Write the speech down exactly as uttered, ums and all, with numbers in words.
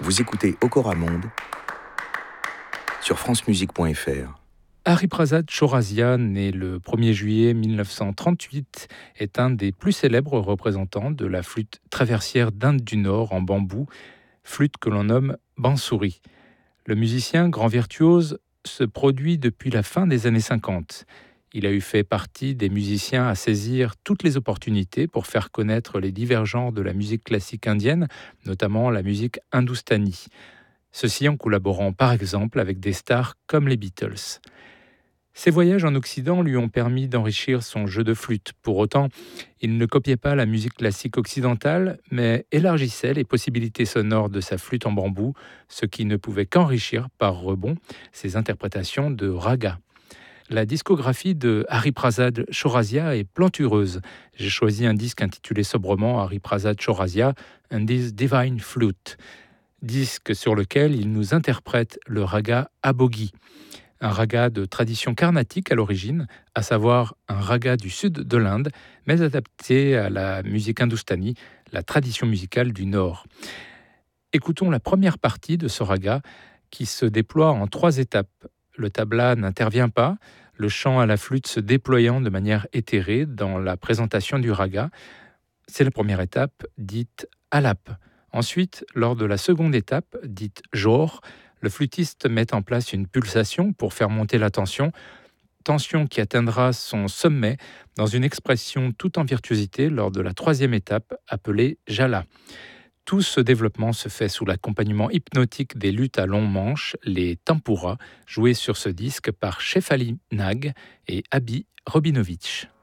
Vous écoutez Okora Monde sur francemusique point f r. Hariprasad Chaurasia, né le premier juillet mille neuf cent trente-huit, est un des plus célèbres représentants de la flûte traversière d'Inde du Nord en bambou, flûte que l'on nomme bansuri. Le musicien, grand virtuose, se produit depuis la fin des années cinquante. Il a eu fait partie des musiciens à saisir toutes les opportunités pour faire connaître les divers genres de la musique classique indienne, notamment la musique hindoustanie. Ceci en collaborant par exemple avec des stars comme les Beatles. Ses voyages en Occident lui ont permis d'enrichir son jeu de flûte. Pour autant, il ne copiait pas la musique classique occidentale, mais élargissait les possibilités sonores de sa flûte en bambou, ce qui ne pouvait qu'enrichir par rebond ses interprétations de raga. La discographie de Hariprasad Chaurasia est plantureuse. J'ai choisi un disque intitulé sobrement Hariprasad Chaurasia and His Divine Flute, disque sur lequel il nous interprète le raga Aboghi, un raga de tradition carnatique à l'origine, à savoir un raga du sud de l'Inde, mais adapté à la musique hindoustanie, la tradition musicale du Nord. Écoutons la première partie de ce raga qui se déploie en trois étapes. Le tabla n'intervient pas, le chant à la flûte se déployant de manière éthérée dans la présentation du raga. C'est la première étape, dite alap. Ensuite, lors de la seconde étape, dite jor, le flûtiste met en place une pulsation pour faire monter la tension, tension qui atteindra son sommet dans une expression tout en virtuosité lors de la troisième étape, appelée jala. Tout ce développement se fait sous l'accompagnement hypnotique des luths à long manche, les tampuras, joués sur ce disque par Shefali Nag et Abi Robinovich.